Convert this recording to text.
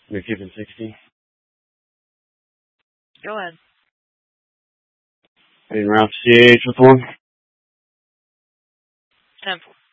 We're keeping 60. Go ahead. Heading Ralph CH with one. 10-4.